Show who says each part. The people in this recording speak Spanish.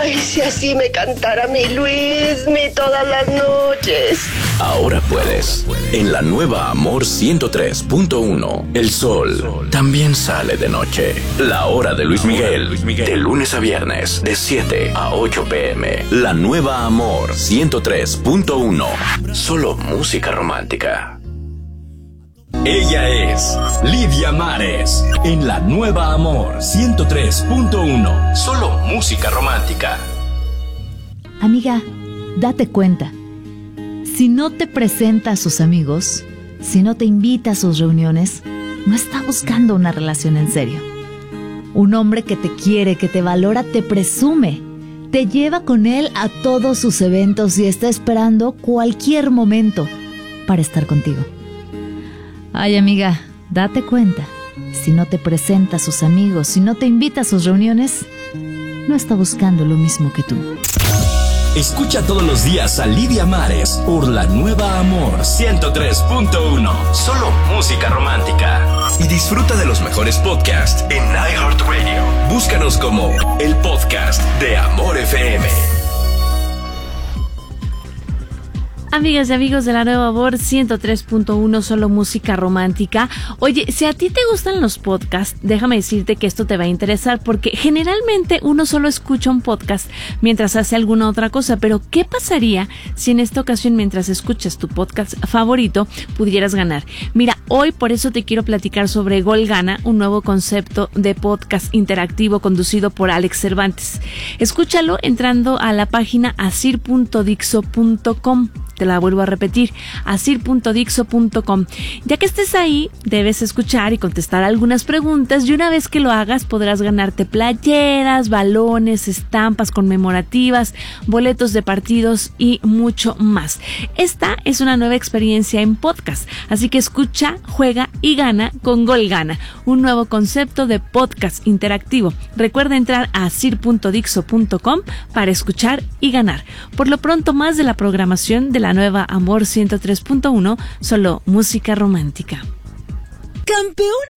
Speaker 1: Ay, si así me cantara mi Luismi todas las noches.
Speaker 2: Ahora puedes. En la nueva Amor 103.1, el sol también sale de noche. La hora de Luis Miguel, de lunes a viernes, de 7 a 8 p.m. La nueva Amor 103.1, solo música romántica. Ella es Lidia Mares, en la nueva Amor 103.1, solo música romántica.
Speaker 3: Amiga, date cuenta. Si no te presenta a sus amigos, si no te invita a sus reuniones, no está buscando una relación en serio. Un hombre que te quiere, que te valora, te presume, te lleva con él a todos sus eventos y está esperando cualquier momento para estar contigo. Ay, amiga, date cuenta. Si no te presenta a sus amigos, si no te invita a sus reuniones, no está buscando lo mismo que tú.
Speaker 2: Escucha todos los días a Lidia Mares por la nueva Amor 103.1, solo música romántica. Y disfruta de los mejores podcasts en iHeartRadio. Búscanos como el podcast de Amor FM.
Speaker 4: Amigas y amigos de la nueva Amor 103.1, solo música romántica. Oye, si a ti te gustan los podcasts, déjame decirte que esto te va a interesar porque generalmente uno solo escucha un podcast mientras hace alguna otra cosa, pero ¿qué pasaría si en esta ocasión mientras escuchas tu podcast favorito pudieras ganar? Mira, hoy por eso te quiero platicar sobre Gol Gana, un nuevo concepto de podcast interactivo conducido por Alex Cervantes. Escúchalo entrando a la página asir.dixo.com. Te la vuelvo a repetir, asir.dixo.com. Ya que estés ahí, debes escuchar y contestar algunas preguntas y una vez que lo hagas podrás ganarte playeras, balones, estampas conmemorativas, boletos de partidos y mucho más. Esta es una nueva experiencia en podcast, así que escucha, juega y gana con Gol Gana, un nuevo concepto de podcast interactivo. Recuerda entrar a asir.dixo.com para escuchar y ganar. Por lo pronto, más de la programación de la nueva Amor 103.1, solo música romántica.
Speaker 5: ¡Campeón!